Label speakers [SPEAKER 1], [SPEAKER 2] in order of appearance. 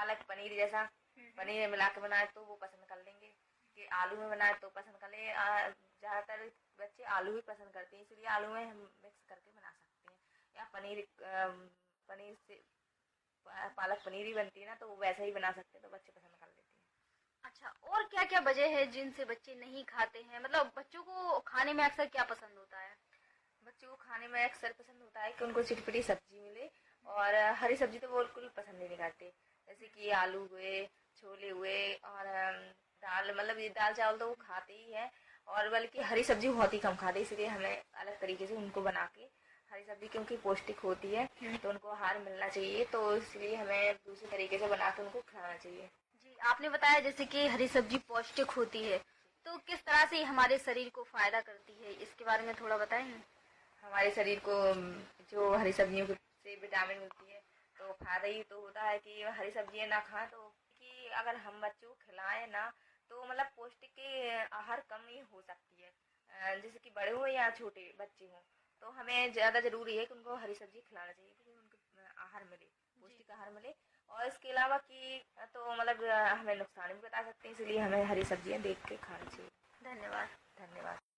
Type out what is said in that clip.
[SPEAKER 1] पालक पनीर जैसा पनीर मिला के बनाए तो वो पसंद कर लेंगे, कि आलू में बनाए तो पसंद कर लेंगे। ज़्यादातर बच्चे आलू ही पसंद करते हैं, इसलिए आलू में हम मिक्स करके बना सकते हैं। या पनीर से पालक पनीर ही बनती है ना, तो वैसा ही बना सकते हैं, तो बच्चे पसंद कर लेते हैं।
[SPEAKER 2] अच्छा, और क्या क्या वजह है जिनसे बच्चे नहीं खाते हैं? मतलब बच्चों को खाने में अक्सर क्या पसंद होता है?
[SPEAKER 1] बच्चों को खाने में अक्सर पसंद होता है कि उनको चटपटी सब्जी मिले, और हरी सब्जी तो वो बिल्कुल पसंद ही नहीं करते। जैसे कि आलू हुए, छोले हुए, और दाल, मतलब ये दाल चावल तो वो खाते ही है, और बल्कि हरी सब्जी बहुत ही कम खाते हैं। इसलिए हमें अलग तरीके से उनको बना के, हरी सब्जी क्योंकि पौष्टिक होती है तो उनको आहार मिलना चाहिए, तो इसलिए हमें दूसरे तरीके से बना के उनको खिलाना चाहिए।
[SPEAKER 2] जी, आपने बताया जैसे कि हरी सब्जी पौष्टिक होती है, तो किस तरह से हमारे शरीर को फायदा करती है, इसके बारे में थोड़ा बताएंगे?
[SPEAKER 1] हमारे शरीर को जो हरी सब्जियों से विटामिन मिलती है, तो फायदा ही तो होता है कि हरी सब्जियां ना खाएं, तो कि अगर हम बच्चों को खिलाएं ना, तो मतलब पौष्टिक के आहार कम ही हो सकती है। जैसे कि बड़े हो या छोटे बच्चे हों, तो हमें ज़्यादा ज़रूरी है कि उनको हरी सब्जी खिलाना चाहिए, क्योंकि उनको आहार मिले, पौष्टिक आहार मिले। और इसके अलावा कि तो मतलब हमें नुकसान भी बता सकते हैं, इसलिए हमें हरी सब्जियां देख के खानी चाहिए।
[SPEAKER 2] धन्यवाद।
[SPEAKER 1] धन्यवाद।